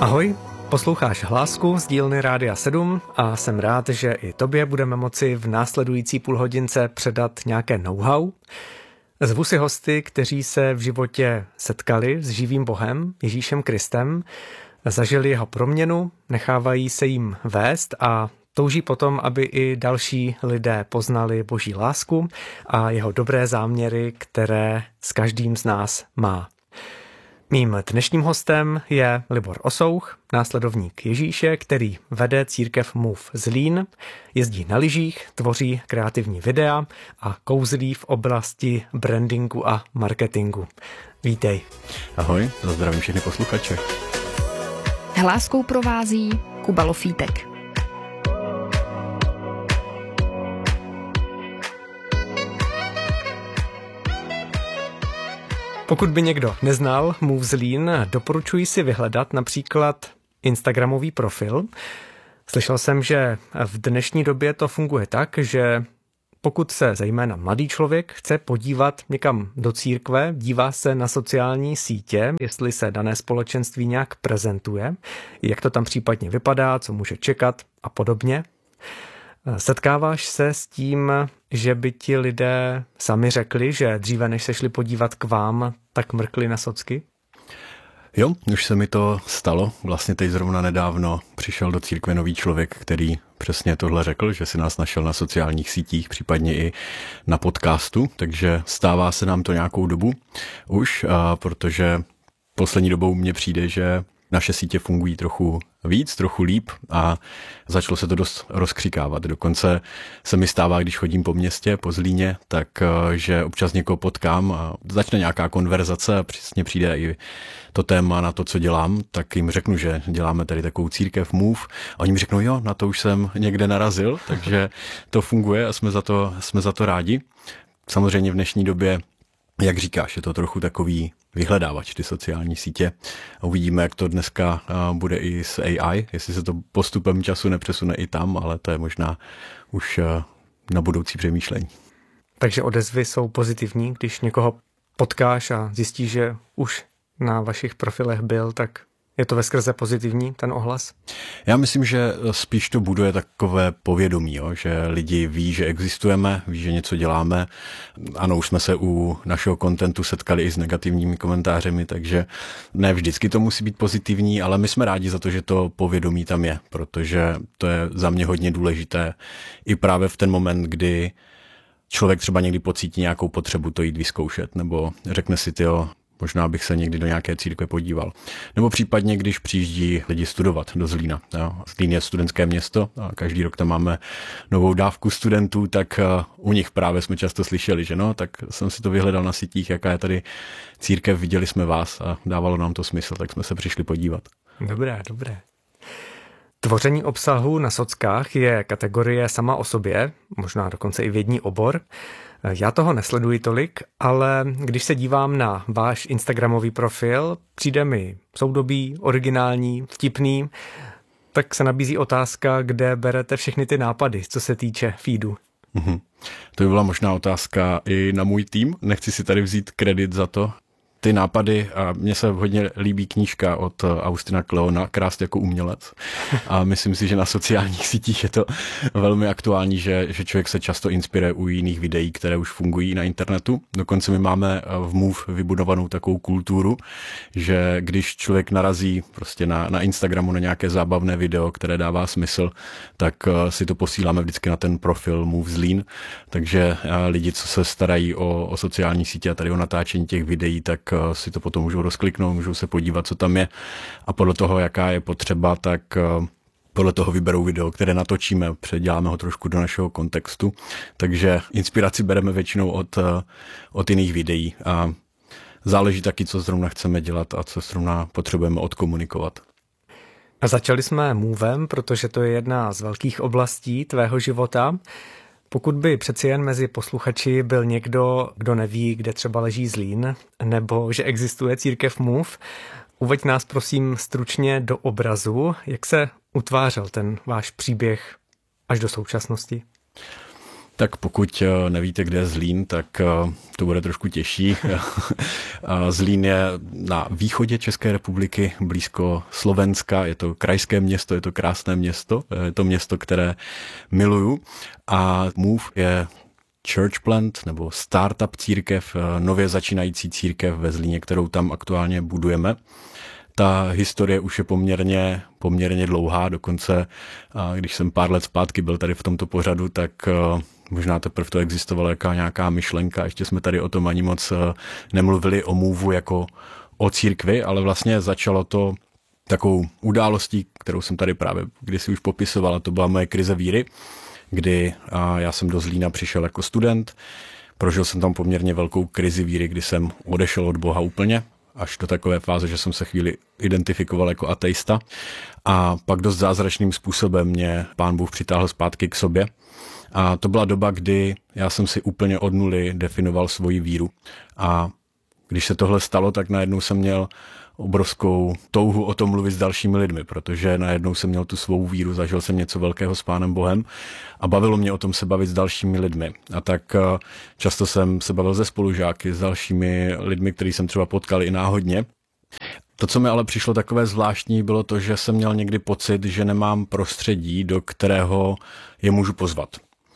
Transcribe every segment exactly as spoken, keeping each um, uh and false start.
Ahoj, posloucháš Hlásku z dílny Rádia sedm a jsem rád, že i tobě budeme moci v následující půlhodince předat nějaké know-how. Zvu si hosty, kteří se v životě setkali s živým Bohem, Ježíšem Kristem, zažili jeho proměnu, nechávají se jim vést a touží potom, aby i další lidé poznali Boží lásku a jeho dobré záměry, které s každým z nás má. Mým dnešním hostem je Libor Osouch, následovník Ježíše, který vede církev Move Zlín, jezdí na lyžích, tvoří kreativní videa a kouzlí v oblasti brandingu a marketingu. Vítej. Ahoj, zdravím všechny posluchače. Hláskou provází Kuba Lofítek. Pokud by někdo neznal Move Zlín, doporučuji si vyhledat například instagramový profil. Slyšel jsem, že v dnešní době to funguje tak, že pokud se zejména mladý člověk chce podívat někam do církve, dívá se na sociální sítě, jestli se dané společenství nějak prezentuje, jak to tam případně vypadá, co může čekat a podobně. Setkáváš se s tím, že by ti lidé sami řekli, že dříve než se šli podívat k vám, tak mrkli na socky? Jo, už se mi to stalo. Vlastně teď zrovna nedávno přišel do církve nový člověk, který přesně tohle řekl, že si nás našel na sociálních sítích, případně i na podcastu, takže stává se nám to nějakou dobu už, a protože poslední dobou mně přijde, že naše sítě fungují trochu víc, trochu líp a začalo se to dost rozkřikávat. Dokonce se mi stává, když chodím po městě, po Zlíně, tak že občas někoho potkám a začne nějaká konverzace a přesně přijde i to téma na to, co dělám, tak jim řeknu, že děláme tady takovou církev Move a oni mi řeknou, jo, na to už jsem někde narazil, takže to funguje a jsme za to, jsme za to rádi. Samozřejmě v dnešní době, jak říkáš, je to trochu takový vyhledávač, ty sociální sítě. A uvidíme, jak to dneska bude i s A I, jestli se to postupem času nepřesune i tam, ale to je možná už na budoucí přemýšlení. Takže odezvy jsou pozitivní, když někoho potkáš a zjistíš, že už na vašich profilech byl, tak je to veskrze pozitivní, ten ohlas? Já myslím, že spíš to buduje takové povědomí, jo? Že lidi ví, že existujeme, ví, že něco děláme. Ano, už jsme se u našeho kontentu setkali i s negativními komentářemi, takže ne vždycky to musí být pozitivní, ale my jsme rádi za to, že to povědomí tam je, protože to je za mě hodně důležité i právě v ten moment, kdy člověk třeba někdy pocítí nějakou potřebu to jít vyzkoušet, nebo řekne si, tyjo, možná bych se někdy do nějaké církve podíval. Nebo případně, když přijíždí lidi studovat do Zlína. Jo. Zlín je studentské město a každý rok tam máme novou dávku studentů, tak u nich právě jsme často slyšeli, že no, tak jsem si to vyhledal na sítích, jaká je tady církev, viděli jsme vás a dávalo nám to smysl, tak jsme se přišli podívat. Dobré, dobré. Tvoření obsahu na sockách je kategorie sama o sobě, možná dokonce i vědní obor. Já toho nesleduji tolik, ale když se dívám na váš instagramový profil, přijde mi soudobý, originální, vtipný, tak se nabízí otázka, kde berete všechny ty nápady, co se týče feedu. Mm-hmm. To by byla možná otázka i na můj tým. Nechci si tady vzít kredit za to. Ty nápady, a mně se hodně líbí knížka od Austina Kleona, Krást jako umělec. A myslím si, že na sociálních sítích je to velmi aktuální, že, že člověk se často inspiruje u jiných videí, které už fungují na internetu. Dokonce my máme v Move vybudovanou takovou kulturu, že když člověk narazí prostě na, na Instagramu na nějaké zábavné video, které dává smysl, tak si to posíláme vždycky na ten profil Move Zlín. Takže lidi, co se starají o, o sociální sítě a tady o natáčení těch videí, tak si to potom můžou rozkliknout, můžou se podívat, co tam je a podle toho, jaká je potřeba, tak podle toho vyberou video, které natočíme, předěláme ho trošku do našeho kontextu, takže inspiraci bereme většinou od, od jiných videí a záleží taky, co zrovna chceme dělat a co zrovna potřebujeme odkomunikovat. A začali jsme Movem, protože to je jedna z velkých oblastí tvého života. Pokud by přeci jen mezi posluchači byl někdo, kdo neví, kde třeba leží Zlín, nebo že existuje církev Move, uveď nás prosím stručně do obrazu, jak se utvářel ten váš příběh až do současnosti. Tak pokud nevíte, kde je Zlín, tak to bude trošku těžší. Zlín je na východě České republiky, blízko Slovenska. Je to krajské město, je to krásné město. Je to město, které miluju. A Move je church plant nebo startup církev, nově začínající církev ve Zlíně, kterou tam aktuálně budujeme. Ta historie už je poměrně, poměrně dlouhá, dokonce když jsem pár let zpátky byl tady v tomto pořadu, tak možná teprve to existovala jaká nějaká myšlenka, ještě jsme tady o tom ani moc nemluvili o Move jako o církvi, ale vlastně začalo to takovou událostí, kterou jsem tady právě kdysi už popisoval, a to byla moje krize víry, kdy já jsem do Zlína přišel jako student, prožil jsem tam poměrně velkou krizi víry, kdy jsem odešel od Boha úplně, až do takové fáze, že jsem se chvíli identifikoval jako ateista. A pak dost zázračným způsobem mě Pán Bůh přitáhl zpátky k sobě. A to byla doba, kdy já jsem si úplně od nuly definoval svoji víru. A když se tohle stalo, tak najednou jsem měl obrovskou touhu o tom mluvit s dalšími lidmi, protože najednou jsem měl tu svou víru, zažil jsem něco velkého s Pánem Bohem a bavilo mě o tom se bavit s dalšími lidmi. A tak často jsem se bavil se spolužáky, s dalšími lidmi, který jsem třeba potkal i náhodně. To, co mi ale přišlo takové zvláštní, bylo to, že jsem měl někdy pocit, že nemám prostředí, do kterého je můžu pozvat.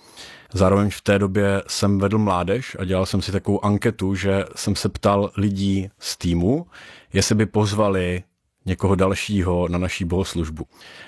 Zároveň v té době jsem vedl mládež a dělal jsem si takovou anketu, že jsem se ptal lidí z týmu, jestli by pozvali někoho dalšího na naší bohoslužbu.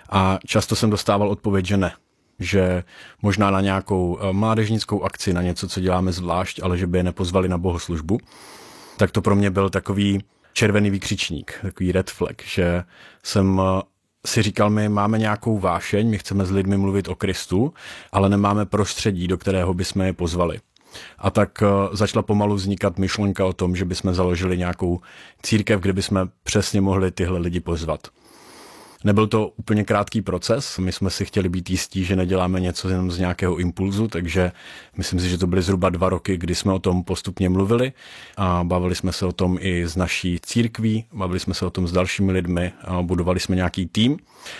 A často jsem dostával odpověď, že ne. Že možná na nějakou mládežnickou akci, na něco, co děláme zvlášť, ale že by je nepozvali na bohoslužbu. Tak to pro mě byl takový červený výkřičník, takový red flag, že jsem si říkal, my máme nějakou vášeň, my chceme s lidmi mluvit o Kristu, ale nemáme prostředí, do kterého bychom je pozvali. A tak začala pomalu vznikat myšlenka o tom, že bychom založili nějakou církev, kde bychom přesně mohli tyhle lidi pozvat. Nebyl to úplně krátký proces, my jsme si chtěli být jistí, že neděláme něco jenom z nějakého impulzu, takže myslím si, že to byly zhruba dva roky, kdy jsme o tom postupně mluvili a bavili jsme se o tom i s naší církví, bavili jsme se o tom s dalšími lidmi a budovali jsme nějaký tým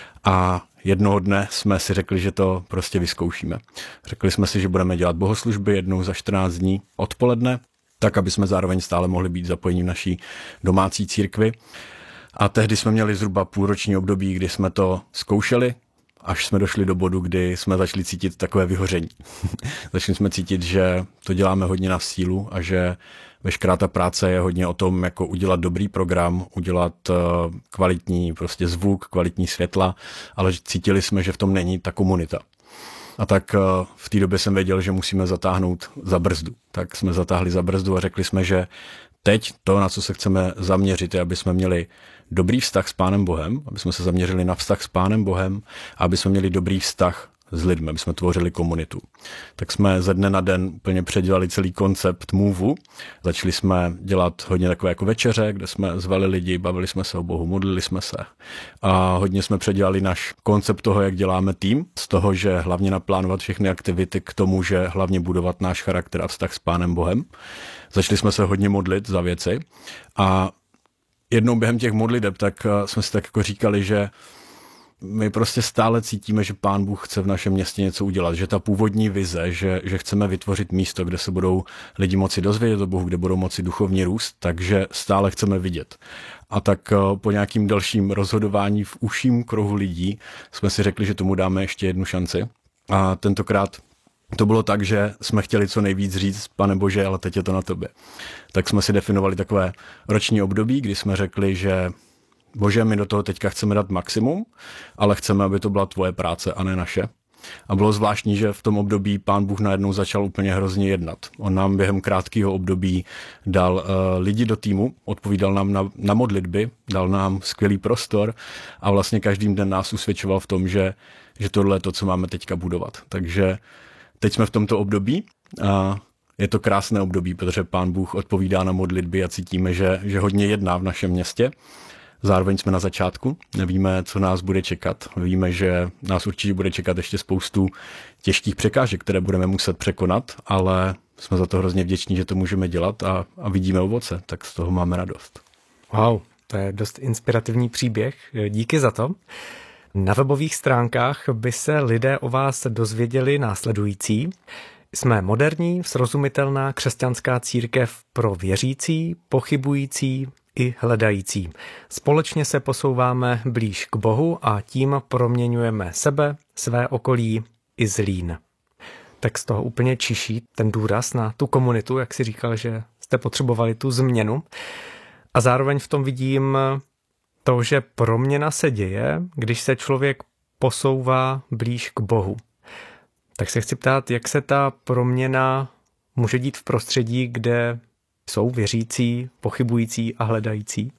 a jednoho dne jsme si řekli, že to prostě vyzkoušíme. Řekli jsme si, že budeme dělat bohoslužby jednou za čtrnáct dní odpoledne, tak aby jsme zároveň stále mohli být zapojeni v naší domácí církvi. A tehdy jsme měli zhruba půlroční období, kdy jsme to zkoušeli, až jsme došli do bodu, kdy jsme začali cítit takové vyhoření. Začali jsme cítit, že to děláme hodně na sílu a že veškerá ta práce je hodně o tom, jako udělat dobrý program, udělat kvalitní prostě zvuk, kvalitní světla, ale cítili jsme, že v tom není ta komunita. A tak v té době jsem věděl, že musíme zatáhnout za brzdu. Tak jsme zatáhli za brzdu a řekli jsme, že teď to, na co se chceme zaměřit, je, aby jsme měli dobrý vztah s Pánem Bohem, aby jsme se zaměřili na vztah s Pánem Bohem a aby jsme měli dobrý vztah s lidmi, aby jsme tvořili komunitu. Tak jsme ze dne na den úplně předělali celý koncept Move. Začali jsme dělat hodně takové jako večeře, kde jsme zvali lidi, bavili jsme se o Bohu, modlili jsme se. A hodně jsme předělali náš koncept toho, jak děláme tým, z toho, že hlavně naplánovat všechny aktivity k tomu, že hlavně budovat náš charakter a vztah s Pánem Bohem. Začali jsme se hodně modlit za věci a jednou během těch modliteb tak jsme si tak jako říkali, že my prostě stále cítíme, že Pán Bůh chce v našem městě něco udělat, že ta původní vize, že, že chceme vytvořit místo, kde se budou lidi moci dozvědět o Bohu, kde budou moci duchovně růst, takže stále chceme vidět. A tak po nějakým dalším rozhodování v užším kruhu lidí jsme si řekli, že tomu dáme ještě jednu šanci. A tentokrát to bylo tak, že jsme chtěli co nejvíc říct, Pane Bože, ale teď je to na tobě. Tak jsme si definovali takové roční období, kdy jsme řekli, že Bože, my do toho teďka chceme dát maximum, ale chceme, aby to byla tvoje práce a ne naše. A bylo zvláštní, že v tom období Pán Bůh najednou začal úplně hrozně jednat. On nám během krátkého období dal uh, lidi do týmu, odpovídal nám na, na modlitby, dal nám skvělý prostor a vlastně každým den nás usvědčoval v tom, že, že tohle je to, co máme teďka budovat. Takže teď jsme v tomto období a je to krásné období, protože Pán Bůh odpovídá na modlitby a cítíme, že, že hodně jedná v našem městě. Zároveň jsme na začátku, nevíme, co nás bude čekat. Víme, že nás určitě bude čekat ještě spoustu těžkých překážek, které budeme muset překonat, ale jsme za to hrozně vděční, že to můžeme dělat a, a vidíme ovoce, tak z toho máme radost. Wow, to je dost inspirativní příběh, díky za to. Na webových stránkách by se lidé o vás dozvěděli následující. Jsme moderní, srozumitelná křesťanská církev pro věřící, pochybující i hledající. Společně se posouváme blíž k Bohu a tím proměňujeme sebe, své okolí i Zlín. Tak z toho úplně čiší ten důraz na tu komunitu, jak si říkal, že jste potřebovali tu změnu. A zároveň v tom vidím to, že proměna se děje, když se člověk posouvá blíž k Bohu. Tak se chci ptát, jak se ta proměna může dít v prostředí, kde jsou věřící, pochybující a hledající?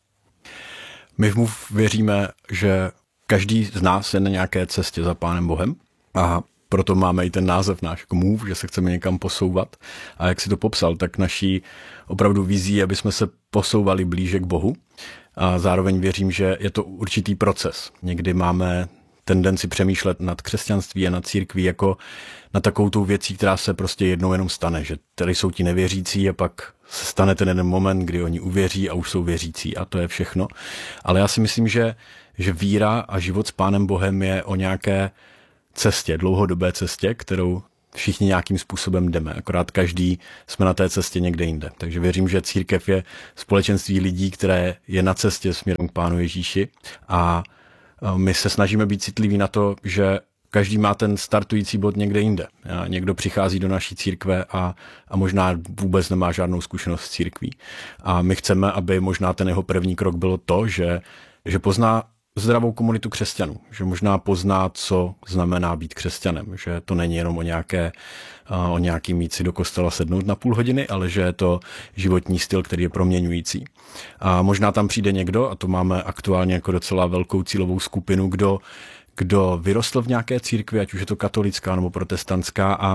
My v Move věříme, že každý z nás je na nějaké cestě za Pánem Bohem a proto máme i ten název náš jako Move, že se chceme někam posouvat. A jak si to popsal, tak naší opravdu vizí, aby jsme se posouvali blíže k Bohu. A zároveň věřím, že je to určitý proces. Někdy máme tendenci přemýšlet nad křesťanství a nad církví jako na takovou tou věcí, která se prostě jednou jenom stane, že tady jsou ti nevěřící a pak se stane ten jeden moment, kdy oni uvěří a už jsou věřící a to je všechno. Ale já si myslím, že, že víra a život s Pánem Bohem je o nějaké cestě, dlouhodobé cestě, kterou všichni nějakým způsobem jdeme, akorát každý jsme na té cestě někde jinde. Takže věřím, že církev je společenství lidí, které je na cestě směrem k Pánu Ježíši a my se snažíme být citliví na to, že každý má ten startující bod někde jinde. A někdo přichází do naší církve a, a možná vůbec nemá žádnou zkušenost s církví. A my chceme, aby možná ten jeho první krok bylo to, že, že pozná zdravou komunitu křesťanů, že možná pozná, co znamená být křesťanem, že to není jenom o nějaké, o nějaký mít si do kostela sednout na půl hodiny, ale že je to životní styl, který je proměňující. A možná tam přijde někdo, a to máme aktuálně jako docela velkou cílovou skupinu, kdo, kdo vyrostl v nějaké církvi, ať už je to katolická nebo protestantská a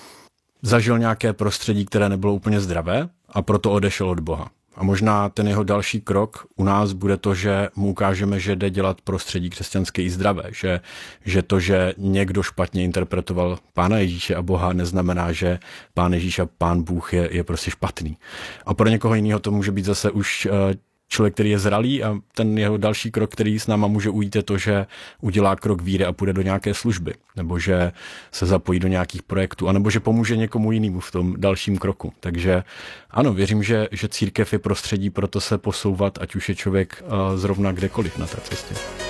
zažil nějaké prostředí, které nebylo úplně zdravé a proto odešel od Boha. A možná ten jeho další krok u nás bude to, že mu ukážeme, že jde dělat prostředí křesťanské i zdravé. Že, že to, že někdo špatně interpretoval Pána Ježíše a Boha, neznamená, že Pán Ježíš a Pán Bůh je, je prostě špatný. A pro někoho jiného to může být zase už člověk, který je zralý a ten jeho další krok, který s náma může ujít, je to, že udělá krok víry a půjde do nějaké služby, nebo že se zapojí do nějakých projektů, anebo že pomůže někomu jinému v tom dalším kroku. Takže ano, věřím, že, že církev je prostředí pro to se posouvat, ať už je člověk zrovna kdekoliv na té cestě.